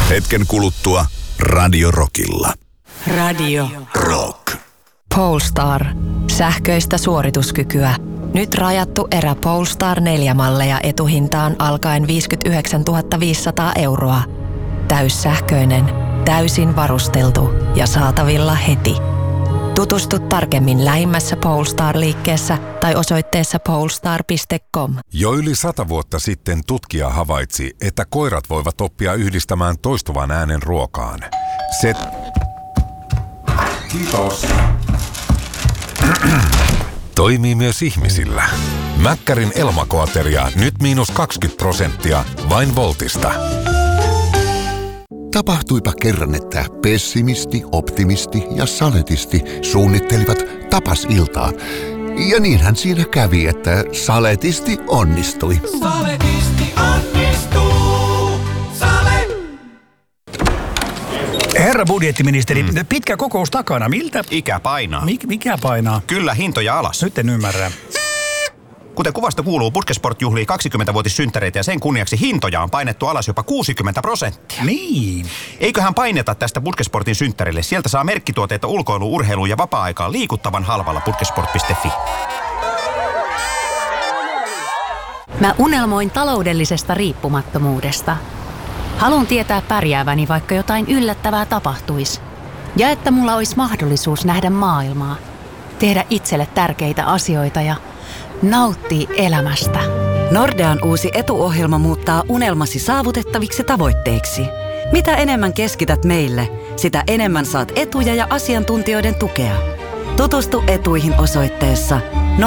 Hetken kuluttua Radio Rockilla. Radio Rock. Polestar. Sähköistä suorituskykyä. Nyt rajattu erä Polestar 4-malleja etuhintaan alkaen 59 500 €. Täyssähköinen, täysin varusteltu ja saatavilla heti. Tutustu tarkemmin lähimmässä Polestar-liikkeessä tai osoitteessa polestar.com. Jo yli 100 vuotta sitten tutkija havaitsi, että koirat voivat oppia yhdistämään toistuvan äänen ruokaan. Se... Kiitos. Toimii myös ihmisillä. Mäkkärin Elmakoateria nyt -20% vain Voltista. Tapahtuipa kerran, että pessimisti, optimisti ja saletisti suunnittelivat tapasiltaa. Ja niinhän siinä kävi, että saletisti onnistui. Saletisti onnistuu. Herra budjettiministeri, pitkä kokous takana. Miltä? Ikä painaa. Mikä painaa? Kyllä, hintoja alas. Nyt en ymmärrä. Kuten kuvasta kuuluu, Putkesport juhlii 20-vuotissynttäreitä ja sen kunniaksi hintoja on painettu alas jopa 60%. Niin. Eiköhän paineta tästä Putkesportin synttärille. Sieltä saa merkkituotteita ulkoiluun, urheiluun ja vapaa-aikaan liikuttavan halvalla putkesport.fi. Mä unelmoin taloudellisesta riippumattomuudesta. Haluan tietää pärjääväni, vaikka jotain yllättävää tapahtuisi. Ja että mulla olisi mahdollisuus nähdä maailmaa, tehdä itselle tärkeitä asioita ja nauttia elämästä. Nordean uusi etuohjelma muuttaa unelmasi saavutettaviksi tavoitteiksi. Mitä enemmän keskität meille, sitä enemmän saat etuja ja asiantuntijoiden tukea. Tutustu etuihin osoitteessa